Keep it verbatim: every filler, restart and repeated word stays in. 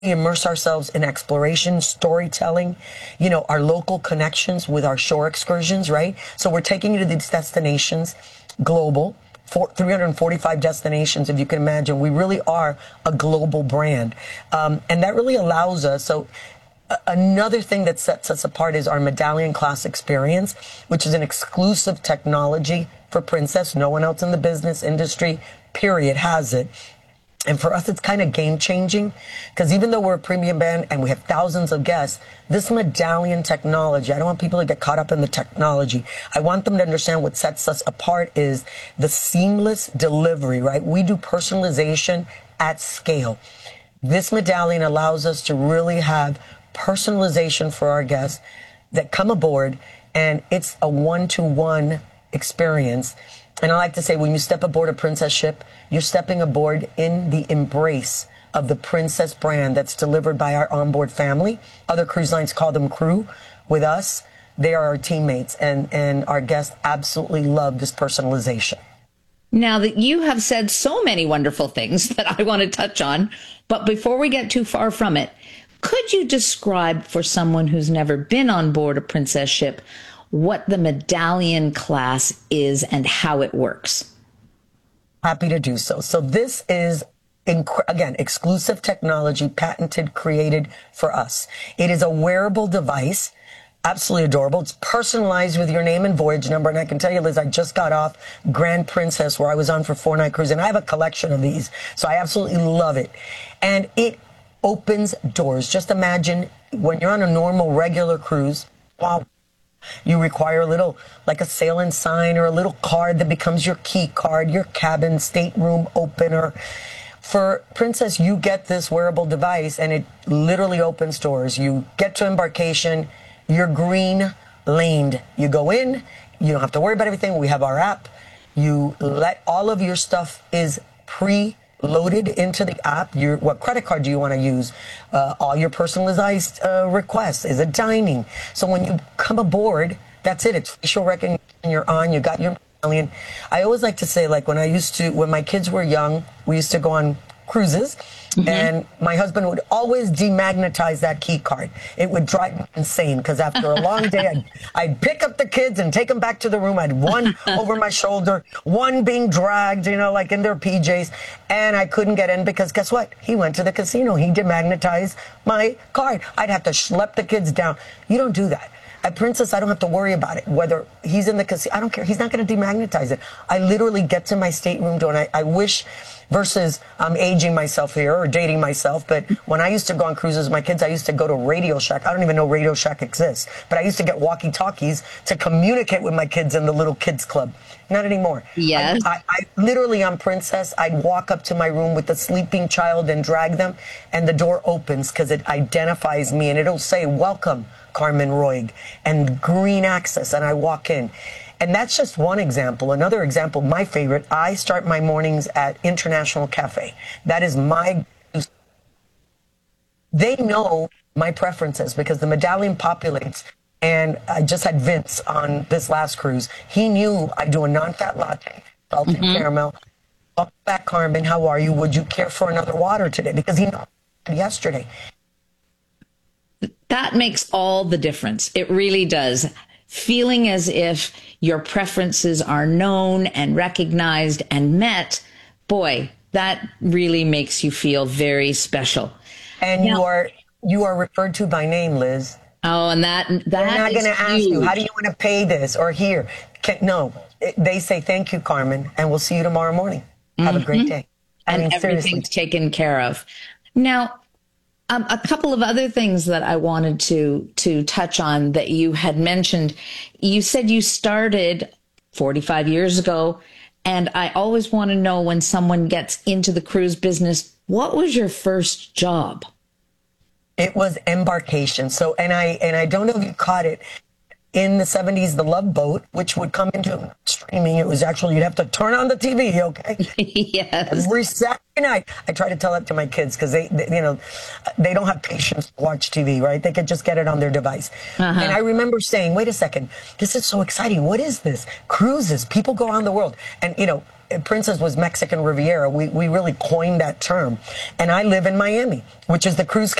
immerse ourselves in exploration, storytelling, you know, our local connections with our shore excursions, right? So we're taking you to these destinations, global, for three hundred forty-five destinations, if you can imagine. We really are a global brand. Um, and that really allows us, so uh, another thing that sets us apart is our Medallion Class experience, which is an exclusive technology for Princess. No one else in the business industry, period, has it. And for us, it's kind of game-changing, because even though we're a premium band and we have thousands of guests, this Medallion technology, I don't want people to get caught up in the technology. I want them to understand what sets us apart is the seamless delivery, right? We do personalization at scale. This Medallion allows us to really have personalization for our guests that come aboard, and it's a one-to-one experience. And I like to say, when you step aboard a Princess ship, you're stepping aboard in the embrace of the Princess brand that's delivered by our onboard family. Other cruise lines call them crew. With us, they are our teammates, and, and our guests absolutely love this personalization. Now that you have said so many wonderful things that I want to touch on, but before we get too far from it, could you describe for someone who's never been on board a Princess ship what the Medallion Class is and how it works? Happy to do so. So this is, inc- again, exclusive technology, patented, created for us. It is a wearable device, absolutely adorable. It's personalized with your name and voyage number. And I can tell you, Liz, I just got off Grand Princess, where I was on for four-night cruise, and I have a collection of these. So I absolutely love it. And it opens doors. Just imagine when you're on a normal, regular cruise, wow, you require a little, like a sail-in sign or a little card that becomes your key card, your cabin stateroom opener. For Princess, you get this wearable device, and it literally opens doors. You get to embarkation, you're green laned. You go in, you don't have to worry about everything. We have our app. You let all of your stuff is pre loaded into the app. Your, what credit card do you want to use? Uh, all your personalized uh, requests. Is it dining? So when you come aboard, that's it. It's facial recognition. You're on. You got your Medallion. I always like to say, like when I used to, when my kids were young, we used to go on cruises. Mm-hmm. And my husband would always demagnetize that key card. It would drive me insane, because after a long day, I'd, I'd pick up the kids and take them back to the room. I'd one over my shoulder, one being dragged, you know, like in their P Js. And I couldn't get in because guess what? He went to the casino. He demagnetized my card. I'd have to schlep the kids down. You don't do that. At Princess, I don't have to worry about it. Whether he's in the casino, I don't care. He's not going to demagnetize it. I literally get to my stateroom door, and I, I wish, versus I'm aging myself here or dating myself, but when I used to go on cruises with my kids, I used to go to Radio Shack. I don't even know Radio Shack exists, but I used to get walkie-talkies to communicate with my kids in the little kids club. Not anymore. Yes. I, I, I literally, on Princess, I'd walk up to my room with the sleeping child and drag them, and the door opens because it identifies me, and it'll say, "Welcome, Carmen Roig," and green access, and I walk in. And that's just one example. Another example, my favorite, I start my mornings at International Cafe. That is my... They know my preferences because the Medallion populates. And I just had Vince on this last cruise. He knew I do a non-fat latte, salted mm-hmm. caramel. Welcome back, Carmen. How are you? Would you care for another water today? Because he knew yesterday. That makes all the difference. It really does. Feeling as if your preferences are known and recognized and met, boy, that really makes you feel very special. And now, you are you are referred to by name, Liz. Oh, and that that They're not going to ask you, how do you want to pay this or here? Can, no, it, they say, thank you, Carmen, and we'll see you tomorrow morning. Mm-hmm. Have a great day. I and mean, everything's seriously. taken care of. Now, Um, a couple of other things that I wanted to to touch on that you had mentioned. You said you started forty-five years ago, and I always want to know, when someone gets into the cruise business, what was your first job? It was embarkation. So, and I and I don't know if you caught it. In the seventies, the Love Boat, which would come into streaming, it was actually, you'd have to turn on the T V, okay? Yes. Every Saturday night. I try to tell that to my kids because they, they, you know, they don't have patience to watch T V, right? They could just get it on their device. Uh-huh. And I remember saying, wait a second, this is so exciting. What is this? Cruises. People go around the world. And, you know, Princess was Mexican Riviera. We, we really coined that term. And I live in Miami, which is the cruise